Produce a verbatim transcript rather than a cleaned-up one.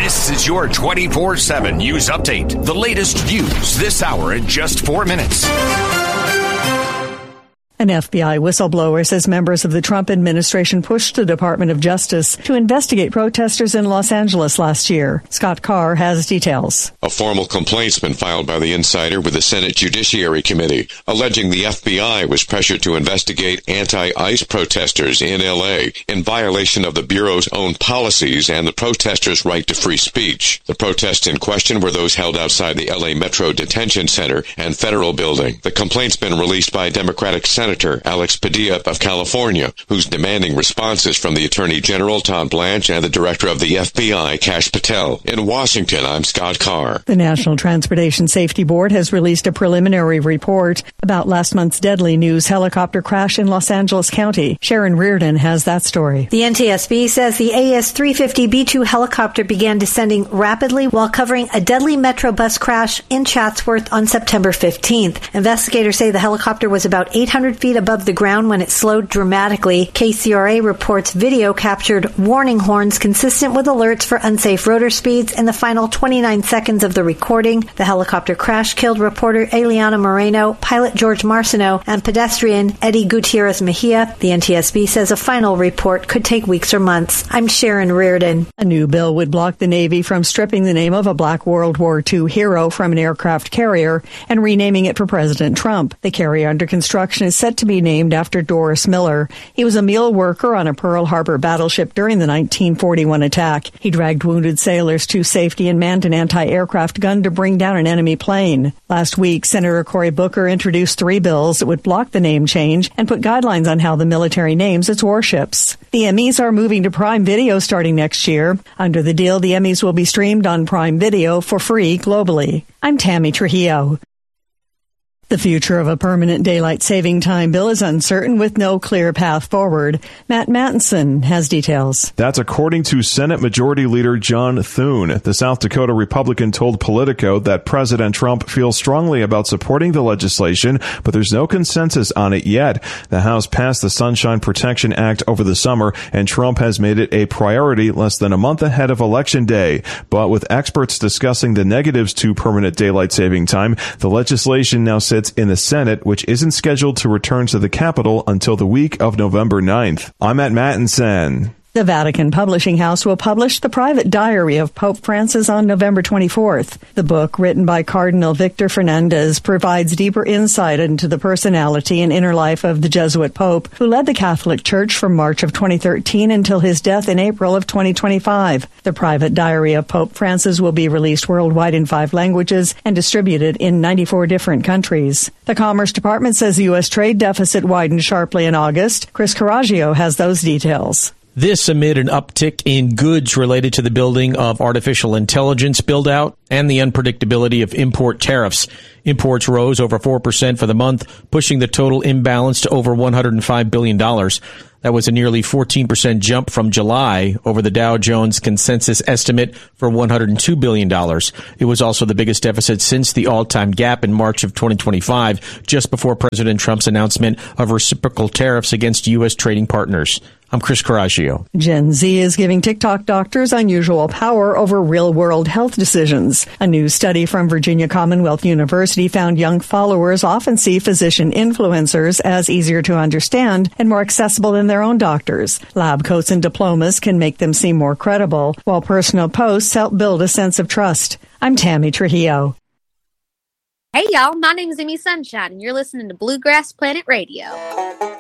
This is your twenty-four seven News Update. The latest news this hour in just four minutes. An F B I whistleblower says members of the Trump administration pushed the Department of Justice to investigate protesters in Los Angeles last year. Scott Carr has details. A formal complaint's been filed by the insider with the Senate Judiciary Committee, alleging the F B I was pressured to investigate anti-ICE protesters in L A in violation of the Bureau's own policies and the protesters' right to free speech. The protests in question were those held outside the L A Metro Detention Center and Federal Building. The complaint's been released by Democratic Senator Alex Padilla of California, who's demanding responses from the Attorney General Todd Blanche and the Director of the F B I, Kash Patel. In Washington, I'm Scott Carr. The National Transportation Safety Board has released a preliminary report about last month's deadly news helicopter crash in Los Angeles County. Sharon Reardon has that story. The N T S B says the A S three fifty B two helicopter began descending rapidly while covering a deadly Metro bus crash in Chatsworth on September fifteenth. Investigators say the helicopter was about eight hundred feet above the ground when it slowed dramatically. K C R A reports video captured warning horns consistent with alerts for unsafe rotor speeds in the final twenty-nine seconds of the recording. The helicopter crash killed reporter Eliana Moreno, pilot George Marciano, and pedestrian Eddie Gutierrez Mejia. The N T S B says a final report could take weeks or months. I'm Sharon Reardon. A new bill would block the Navy from stripping the name of a black World War Two hero from an aircraft carrier and renaming it for President Trump. The carrier under construction is set to be named after Doris Miller. He was a meal worker on a Pearl Harbor battleship during the nineteen forty-one attack. He dragged wounded sailors to safety and manned an anti-aircraft gun to bring down an enemy plane. Last week, Senator Cory Booker introduced three bills that would block the name change and put guidelines on how the military names its warships. The Emmys are moving to Prime Video starting next year. Under the deal, the Emmys will be streamed on Prime Video for free globally. I'm Tammy Trujillo. The future of a permanent daylight saving time bill is uncertain with no clear path forward. Matt Mattinson has details. That's according to Senate Majority Leader John Thune. The South Dakota Republican told Politico that President Trump feels strongly about supporting the legislation, but there's no consensus on it yet. The House passed the Sunshine Protection Act over the summer, and Trump has made it a priority less than a month ahead of Election Day. But with experts discussing the negatives to permanent daylight saving time, the legislation now sits in the Senate, which isn't scheduled to return to the Capitol until the week of November ninth. I'm Matt Mattinson. The Vatican Publishing House will publish the private diary of Pope Francis on November twenty-fourth. The book, written by Cardinal Victor Fernandez, provides deeper insight into the personality and inner life of the Jesuit Pope, who led the Catholic Church from March of twenty thirteen until his death in April of twenty twenty-five. The private diary of Pope Francis will be released worldwide in five languages and distributed in ninety-four different countries. The Commerce Department says the U S trade deficit widened sharply in August. Chris Coraggio has those details. This amid an uptick in goods related to the building of artificial intelligence build-out and the unpredictability of import tariffs. Imports rose over four percent for the month, pushing the total imbalance to over one hundred five billion dollars. That was a nearly fourteen percent jump from July over the Dow Jones consensus estimate for one hundred two billion dollars. It was also the biggest deficit since the all-time gap in March of twenty twenty-five, just before President Trump's announcement of reciprocal tariffs against U S trading partners. I'm Chris Coraggio. Gen Z is giving TikTok doctors unusual power over real-world health decisions. A new study from Virginia Commonwealth University found young followers often see physician influencers as easier to understand and more accessible than their own doctors. Lab coats and diplomas can make them seem more credible, while personal posts help build a sense of trust. I'm Tammy Trujillo. Hey, y'all. My name is Amy Sunshine, and you're listening to Bluegrass Planet Radio.